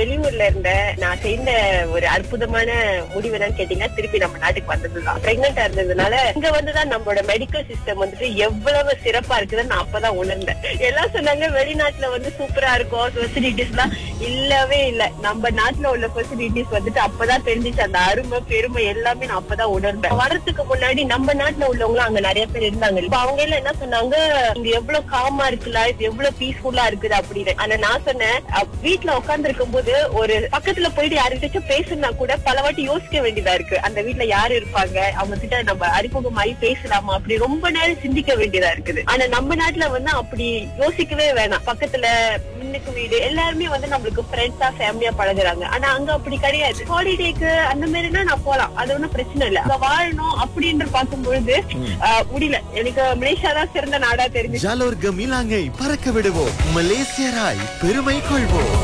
வெளியூர்ல இருந்தேன். நான் செய்த ஒரு அற்புதமான முடிவு என்னன்னு கேட்டீங்கன்னா, திருப்பி நம்ம நாட்டுக்கு வந்ததுதான். பிரெக்னெண்டா இருந்ததுனால இங்க வந்துதான் நம்மளோட மெடிக்கல் சிஸ்டம் வந்துட்டு எவ்வளவு சிறப்பா இருக்குதுன்னு நான் அப்பதான் உணர்ந்தேன். எல்லாம் சொன்னாங்க வெளிநாட்டுல வந்து சூப்பரா இருக்கும் ஃபெசிலிட்டிஸ் எல்லாம். இல்லவே இல்ல. நம்ம நாட்டுல உள்ள ஃபெசிலிட்டிஸ் வந்துட்டு அப்பதான் தெரிஞ்சிச்சு. அந்த அருமை பெருமை எல்லாமே நான் அப்பதான் உணர்ந்தேன். வரதுக்கு முன்னாடி நம்ம நாட்டுல உள்ளவங்களும் அங்க நிறைய பேர் இருந்தாங்க. இப்ப அவங்க எல்லாம் என்ன சொன்னாங்க, இங்க எவ்வளவு காமா இருக்குல்ல, இது எவ்வளவு பீஸ்ஃபுல்லா இருக்குது அப்படின்னு. ஆனா நான் சொன்னேன், வீட்டுல உட்கார்ந்து இருக்கும் போது ஒரு பக்கத்துல போயிட்டு யாருக்கிட்டாச்சும் பேசுனா கூட பல வாட்டி யோசிக்க வேண்டியதா இருக்கு. அந்த வீட்டுல யாரு இருப்பாங்க, அவங்க கிட்ட நம்ம அறிமுகமாயி பேசலாமா, அப்படி ரொம்ப நேரம் சிந்திக்க வேண்டியதா இருக்குது. ஆனா நம்ம நாட்டுல வந்து அப்படி யோசிக்கவே வேணாம். பக்கத்துல முன்னுக்கு வீடு எல்லாருமே வந்து நம்மளுக்கு ஃப்ரெண்ட்ஸா ஃபேமிலியா பழகுறாங்க. ஆனா அங்க அப்படி கிடையாது. ஹாலிடேக்கு அந்த மாதிரினா நான் போலாம், அது ஒன்னும் பிரச்சனை இல்ல. அங்க வாழணும் அப்படின்னு பார்க்கும் பொழுது முடியல. எனக்கு மலேசியா தான் சிறந்த நாடா தெரிஞ்சு. ஜாலோர் கமிலாங்கை பறக்க விடுவோம், மலேசியராய் பெருமை கொள்வோம்.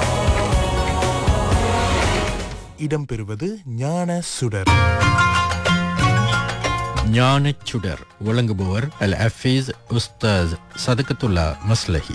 இடம்பெறுவது ஞான சுடர். ஞானச் சுடர் வழங்குபவர் அல் ஹஃபீஸ் உஸ்தாஸ் சதகத்துல்லா மஸ்லஹி.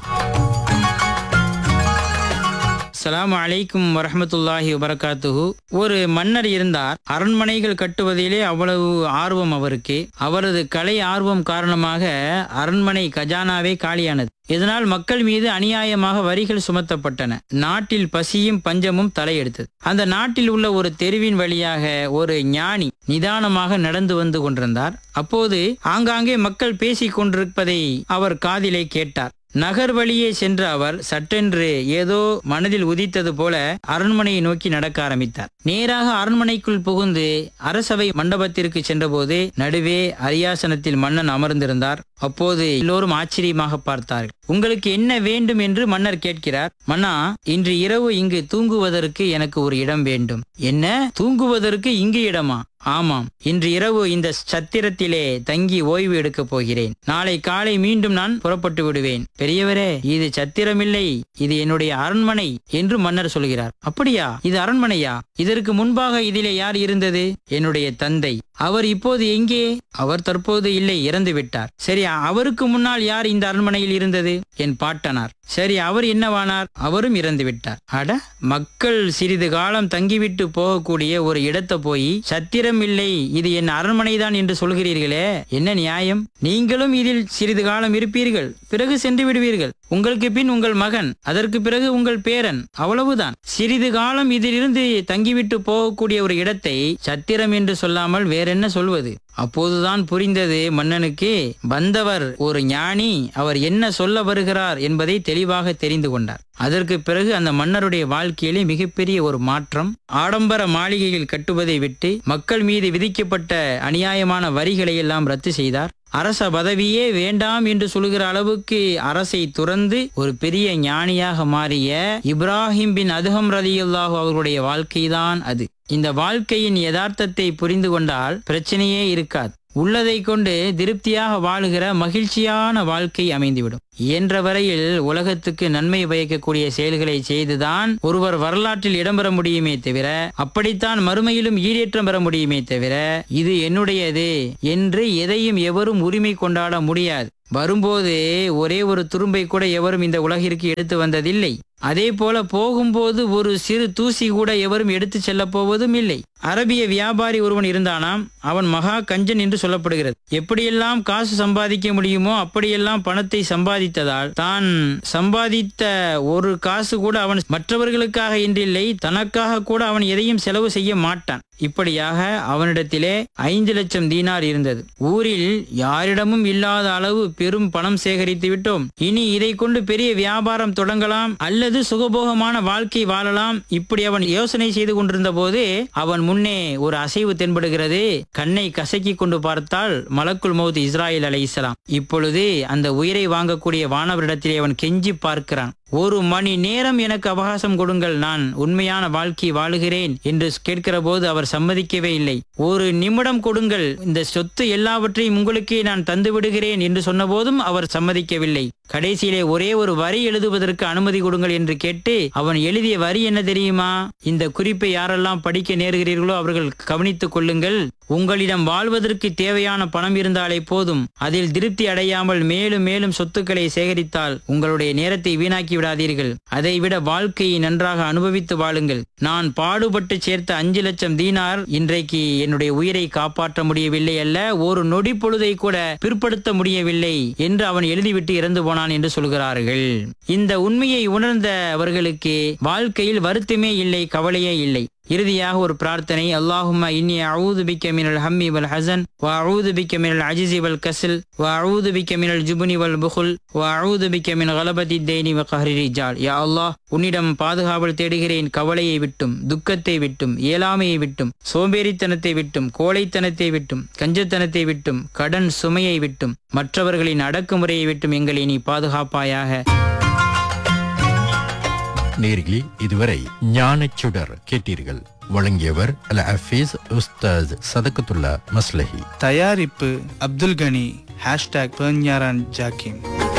அஸ்ஸலாமு அலைக்கும் வரஹ்மத்துல்லாஹி வபரகாத்துஹு. ஒரு மன்னர் இருந்தார். அரண்மனைகள் கட்டுவதிலே அவ்வளவு ஆர்வம் அவருக்கு. அவரது கலை ஆர்வம் காரணமாக அரண்மனை கஜானாவே காலியானது. இதனால் மக்கள் மீது அநியாயமாக வரிகள் சுமத்தப்பட்டன. நாட்டில் பசியும் பஞ்சமும் தலையெடுத்தது. அந்த நாட்டில் உள்ள ஒரு தெருவின் வழியாக ஒரு ஞானி நிதானமாக நடந்து வந்து கொண்டிருந்தார். அப்போது ஆங்காங்கே மக்கள் பேசிக் கொண்டிருப்பதை அவர் காதிலே கேட்டார். நகர் வழியே சென்ற அவர் சட்டென்று ஏதோ மனதில் உதித்தது போல அரண்மனையை நோக்கி நடக்க ஆரம்பித்தார். நேராக அரண்மனைக்குள் புகுந்து அரசவை மண்டபத்திற்கு சென்றபோது நடுவே அரியாசனத்தில் மன்னன் அமர்ந்திருந்தார். அப்போது எல்லோரும் ஆச்சரியமாக பார்த்தார்கள். உங்களுக்கு என்ன வேண்டும் என்று மன்னர் கேட்கிறார். மன்னா, இன்று இரவு இங்கு தூங்குவதற்கு எனக்கு ஒரு இடம் வேண்டும். என்ன, தூங்குவதற்கு இங்கு இடமா? ஆமாம், இன்று இரவு இந்த சத்திரத்திலே தங்கி ஓய்வு எடுக்கப் போகிறேன். நாளை காலை மீண்டும் நான் புறப்பட்டு விடுவேன். பெரியவரே, இது சத்திரமில்லை, இது என்னுடைய அரண்மனை என்று மன்னர் சொல்கிறார். அப்படியா, இது அரண்மனையா? இதற்கு முன்பாக இதிலே யார் இருந்தது? என்னுடைய தந்தை. அவர் இப்போது எங்கே? அவர் தற்போது இல்லை, இறந்து விட்டார். சரி, அவருக்கு முன்னால் யார் இந்த அரண்மனையில் இருந்தது? என் பாட்டனார். சரி, அவர் என்னவானார்? அவரும் இறந்து விட்டார். அட, மக்கள் சிறிது காலம் தங்கிவிட்டு போகக்கூடிய ஒரு இடத்தை போய் சத்திரம் இல்லை, இது என் அரண்மனைதான் என்று சொல்கிறீர்களே, என்ன நியாயம்? நீங்களும் இதில் சிறிது காலம் இருப்பீர்கள், பிறகு சென்று விடுவீர்கள். உங்களுக்கு பின் உங்கள் மகன், அதற்கு பிறகு உங்கள் பேரன், அவ்வளவுதான். சிறிது காலம் இதிலிருந்து தங்கிவிட்டு போகக்கூடிய ஒரு இடத்தை சத்திரம் என்று சொல்லாமல் வேறென்ன சொல்வது? அப்போதுதான் புரிந்தது மன்னனுக்கு, வந்தவர் ஒரு ஞானி, அவர் என்ன சொல்ல வருகிறார் என்பதை தெளிவாக தெரிந்து கொண்டார். அதற்கு பிறகு அந்த மன்னருடைய வாழ்க்கையிலே மிகப்பெரிய ஒரு மாற்றம். ஆடம்பர மாளிகைகள் கட்டுவதை விட்டு மக்கள் மீது விதிக்கப்பட்ட அநியாயமான வரிகளை எல்லாம் ரத்து செய்தார். அரச பதவியே வேண்டாம் என்று சொல்கிற அளவுக்கு அரசை துறந்து ஒரு பெரிய ஞானியாக மாறிய இப்ராஹிம் பின் அதுஹம் ரலியல்லாஹு அவர்களுடைய வாழ்க்கைதான் அது. இந்த வாழ்க்கையின் யதார்த்தத்தை புரிந்து கொண்டால் பிரச்சனையே இருக்காது. உள்ளதை கொண்டு திருப்தியாக வாழுகிற மகிழ்ச்சியான வாழ்க்கை அமைந்துவிடும். இயன்ற வரையில் உலகத்துக்கு நன்மை பயக்கக்கூடிய செயல்களை செய்துதான் ஒருவர் வரலாற்றில் இடம்பெற முடியுமே தவிர, அப்படித்தான் மறுமையிலும் ஈடேற்றம் பெற முடியுமே தவிர, இது என்னுடையது என்று எதையும் எவரும் உரிமை கொண்டாட முடியாது. வரும்போது ஒரே ஒரு துரும்பை கூட எவரும் இந்த உலகிற்கு எடுத்து வந்ததில்லை. அதே போல போகும்போது ஒரு சிறு தூசி கூட எவரும் எடுத்து செல்ல போவதும் இல்லை. அரபிய வியாபாரி ஒருவன் இருந்தானாம். அவன் மகா கஞ்சன் என்று சொல்லப்படுகிறது. எப்படியெல்லாம் காசு சம்பாதிக்க முடியுமோ அப்படியெல்லாம் பணத்தை சம்பாதித்ததால் தான் சம்பாதித்த ஒரு காசு கூட அவன் மற்றவர்களுக்காக என்றில்லை, தனக்காக கூட அவன் எதையும் செலவு செய்ய மாட்டான். இப்படியாக அவனிடத்திலே 5 லட்சம் தீனார் இருந்தது. ஊரில் யாரிடமும் இல்லாத அளவு பெரும் பணம் சேகரித்து விட்டோம். இனி இதை கொண்டு பெரிய வியாபாரம் தொடங்கலாம் அல்லது சுகபோகமான வாழ்க்கை வாழலாம். இப்படி அவன் யோசனை செய்து கொண்டிருந்த போது அவன் முன்னே ஒரு அசைவு தென்படுகிறது. கண்ணை கசக்கி கொண்டு பார்த்தால் மலக்குல் மௌத் இஸ்ராயில் அலைஹிஸ்ஸலாம். இப்பொழுது அந்த உயிரை வாங்கக்கூடிய வானவரிடத்திலே அவன் கெஞ்சி பார்க்கிறான். 1 மணி நேரம் எனக்கு அவகாசம் கொடுங்கள், நான் உண்மையான வாழ்க்கை வாழுகிறேன் என்று கேட்கிற போது அவர் சம்மதிக்கவே இல்லை. 1 நிமிடம் கொடுங்கள், இந்த சொத்து எல்லாவற்றையும் உங்களுக்கே நான் தந்து விடுகிறேன் என்று சொன்ன போதும் அவர் சம்மதிக்கவில்லை. கடைசியிலே ஒரே ஒரு வரி எழுதுவதற்கு அனுமதி கொடுங்கள் என்று கேட்டு அவன் எழுதிய வரி என்ன தெரியுமா? இந்த குறிப்பை யாரெல்லாம் படிக்க நேருகிறீர்களோ அவர்கள் கவனித்துக் கொள்ளுங்கள். உங்களிடம் வாழ்வதற்கு தேவையான பணம் இருந்தாலே போதும். அதில் திருப்தி அடையாமல் மேலும் மேலும் சொத்துக்களை சேகரித்தால் உங்களுடைய நேரத்தை வீணாக்கி விடாதீர்கள். அதைவிட வாழ்க்கையை நன்றாக அனுபவித்து வாழுங்கள். நான் பாடுபட்டு சேர்த்த 5 லட்சம் தீனார் இன்றைக்கு என்னுடைய உயிரை காப்பாற்ற முடியவில்லை அல்ல, ஒரு நொடி பொழுதை கூட பிற்படுத்த முடியவில்லை என்று அவன் எழுதிவிட்டு இறந்து போனான் என்று சொல்கிறார்கள். இந்த உண்மையை உணர்ந்தவர்களுக்கு வாழ்க்கையில் வருத்தமே இல்லை, கவலையே இல்லை. இறுதியாக ஒரு பிரார்த்தனை. அல்லாஹும்ம இன்னி அஊது பிக்க மினல் ஹம்மி வல் ஹஸன் வ அஊது பிக்க மினல் அஜ்ஸி வல் கஸ்ல் வ அஊது பிக்க மினல் ஜுப்னி வல் புகுல் வ அஊது பிக்க மின் கலபதி தைனி வ கஹ்ரி ரிஜால். யா அல்லாஹ், உன்னிடம் பாதுகாவல் தேடுகிறேன் கவலையை விட்டும், துக்கத்தை விட்டும், இயலாமையை விட்டும், சோம்பேறித்தனத்தை விட்டும், கோழைத்தனத்தை விட்டும், கஞ்சத்தனத்தை விட்டும், கடன் சுமையை விட்டும், மற்றவர்களின் அடக்குமுறையை விட்டும் எங்களை நீ பாதுகாப்பாயாக. நேர்களே, இதுவரை ஞானச்சுடர் கேட்டீர்கள். வழங்கியவர் அல் ஹஃபீஸ் உஸ்தாஸ் சதகத்துல்லா மஸ்லஹி. தயாரிப்பு அப்துல் கனி. #பெர்ஞாரான் ஜாக்கிம்.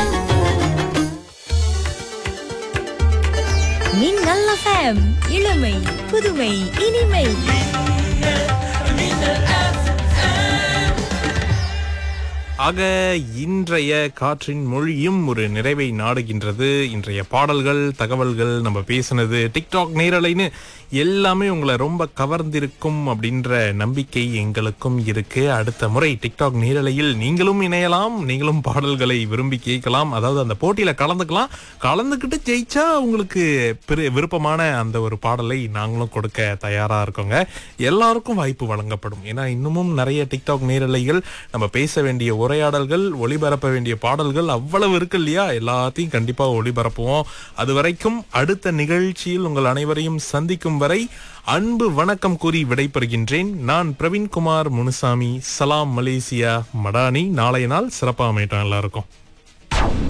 மின்னல் FM, இளமை புதுமை இனிமை. ஆக இன்றைய காற்றின் மொழியும் ஒரு நிறைவை நாடுகின்றது. இன்றைய பாடல்கள், தகவல்கள், நம்ம பேசினது, டிக்டாக் நேரலைன்னு எல்லாமே உங்களை ரொம்ப கவர்ந்திருக்கும் அப்படின்ற நம்பிக்கை எங்களுக்கும் இருக்கு. அடுத்த முறை டிக்டாக் நேரலையில் நீங்களும் இணையலாம், நீங்களும் பாடல்களை விரும்பி கேட்கலாம். அதாவது அந்த போட்டியில கலந்துக்கலாம். கலந்துக்கிட்டு ஜெயிச்சா உங்களுக்கு விருப்பமான அந்த ஒரு பாடலை நாங்களும் கொடுக்க தயாரா இருக்கோங்க. எல்லாருக்கும் வாய்ப்பு வழங்கப்படும். ஏன்னா இன்னமும் நிறைய டிக்டாக் நேரலைகள், நம்ம பேச வேண்டிய உரையாடல்கள், ஒளிபரப்ப வேண்டிய பாடல்கள் அவ்வளவு இருக்கு இல்லையா? எல்லாத்தையும் கண்டிப்பா ஒளிபரப்புவோம். அது வரைக்கும் அடுத்த நிகழ்ச்சியில் உங்கள் அனைவரையும் சந்திக்கும் வரை அன்பு வணக்கம் கூறி விடைபெறுகின்றேன். நான் பிரவீன்குமார் முனுசாமி. சலாம் மலேசியா மடானி. நாளைய நாள் சிறப்பாக அமையட்டும் எல்லாருக்கும்.